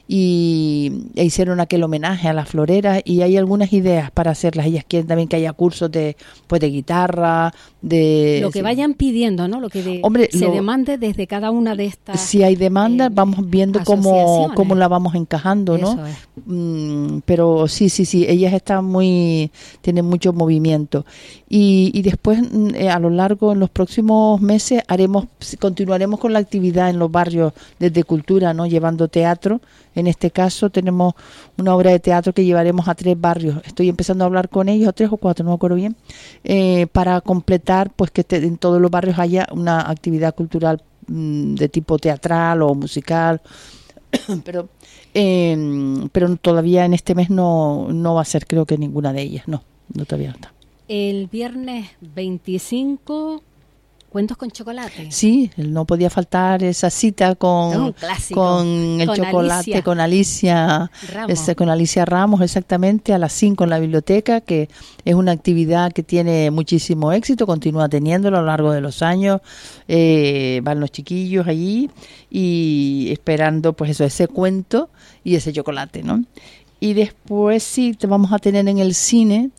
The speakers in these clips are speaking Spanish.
e hicieron aquel homenaje a las floreras, y hay algunas ideas para hacerlas. Ellas quieren también que haya cursos de guitarra, de... Lo que vayan pidiendo, ¿no? Lo que se demande desde cada una de estas... Si hay demanda, vamos viendo cómo la vamos encajando, ¿no? Eso es. Pero sí, ellas están tienen mucho movimiento. Y después, a lo largo, en los próximos meses, continuaremos con la actividad en los barrios desde cultura, ¿no? Llevando teatro. En este caso tenemos una obra de teatro que llevaremos a 3 barrios. Estoy empezando a hablar con ellos, a 3 o 4, no me acuerdo bien, para completar, pues, que en todos los barrios haya una actividad cultural de tipo teatral o musical. Pero todavía en este mes no va a ser, creo que ninguna de ellas. No, todavía no está. El viernes 25... Cuentos con chocolate. Sí, no podía faltar esa cita con el chocolate, Alicia. con Alicia Ramos. Con Alicia Ramos, exactamente, a las 5 en la biblioteca, que es una actividad que tiene muchísimo éxito, continúa teniéndolo a lo largo de los años. Van los chiquillos allí y esperando, pues eso, ese cuento y ese chocolate, ¿no? Y después sí, te vamos a tener en el cine.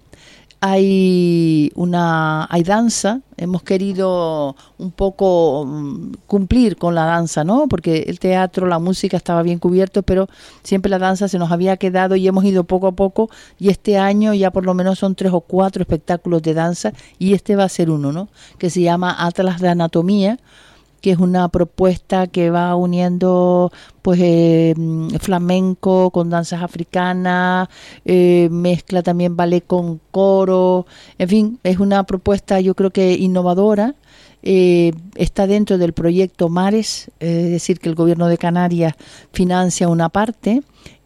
Hay danza. Hemos querido un poco cumplir con la danza, ¿no? Porque el teatro, la música estaba bien cubierto, pero siempre la danza se nos había quedado y hemos ido poco a poco, y este año ya por lo menos son 3 o 4 espectáculos de danza, y este va a ser uno, ¿no? Que se llama Atlas de Anatomía, que es una propuesta que va uniendo pues flamenco con danzas africanas, mezcla también ballet con coro, en fin, es una propuesta yo creo que innovadora. Está dentro del proyecto Mares, es decir, que el gobierno de Canarias financia una parte,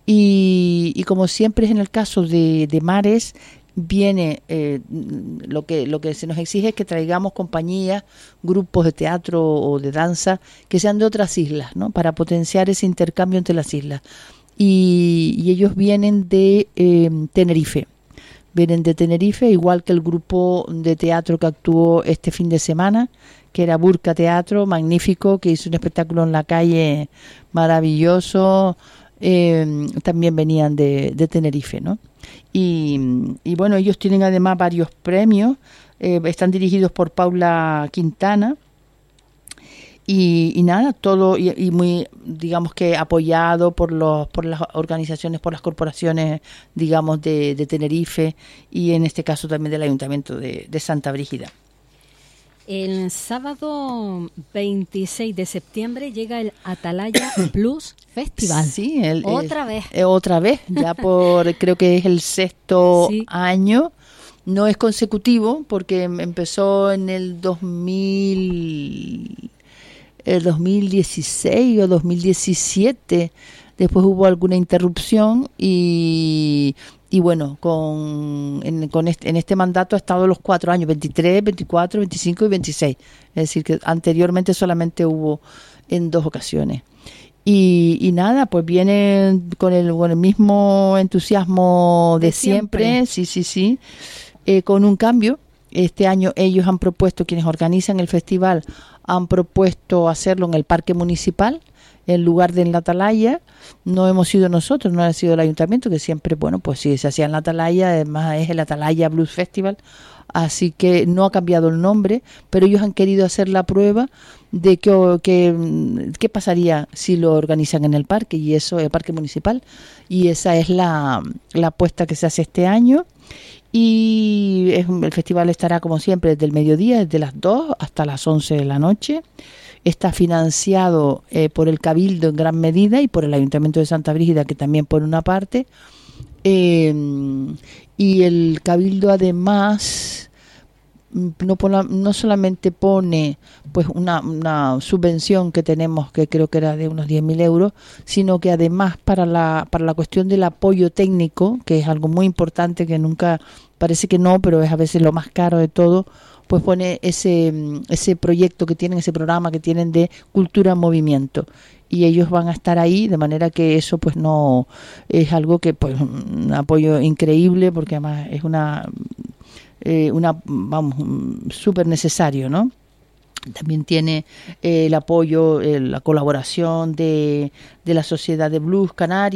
y como siempre es en el caso de Mares, viene lo que se nos exige es que traigamos compañías, grupos de teatro o de danza que sean de otras islas, ¿no? Para potenciar ese intercambio entre las islas. Y ellos vienen de Tenerife. Vienen de Tenerife, igual que el grupo de teatro que actuó este fin de semana, que era Burka Teatro, magnífico, que hizo un espectáculo en la calle maravilloso. También venían de Tenerife, ¿no? Y bueno, ellos tienen además varios premios, están dirigidos por Paula Quintana, y nada, todo y muy, digamos que apoyado por las organizaciones, por las corporaciones, digamos, de Tenerife, y en este caso también del Ayuntamiento de Santa Brígida. El sábado 26 de septiembre llega el Atalaya Blues Festival. Sí, otra vez, ya creo que es el 6º año. No es consecutivo porque empezó en el 2016 o 2017. Después hubo alguna interrupción y bueno, en este mandato ha estado los 4 años, 23, 24, 25 y 26. Es decir, que anteriormente solamente hubo en 2 ocasiones. Y nada, pues vienen con el mismo entusiasmo de siempre. Sí. Con un cambio. Este año ellos han propuesto, quienes organizan el festival, han propuesto hacerlo en el Parque Municipal, en lugar de en la Atalaya. No hemos sido nosotros, no ha sido el ayuntamiento, que siempre, bueno, pues sí, se hacía en la Atalaya, además es el Atalaya Blues Festival, así que no ha cambiado el nombre, pero ellos han querido hacer la prueba de qué pasaría si lo organizan en el parque, y eso es el Parque Municipal, y esa es la apuesta que se hace este año. Y el festival estará como siempre desde el mediodía, desde las 2 hasta las 11 de la noche. Está financiado por el Cabildo en gran medida y por el Ayuntamiento de Santa Brígida, que también pone una parte. Y el Cabildo además no solamente pone pues una subvención que tenemos, que creo que era de unos 10.000 euros, sino que además para la cuestión del apoyo técnico, que es algo muy importante, que nunca parece que no, pero es a veces lo más caro de todo, pues pone ese proyecto que tienen, ese programa que tienen de Cultura en Movimiento, y ellos van a estar ahí, de manera que eso pues no es algo que pues un apoyo increíble, porque además es súper necesario, ¿no? También tiene el apoyo, la colaboración de la Sociedad de Blues Canaria,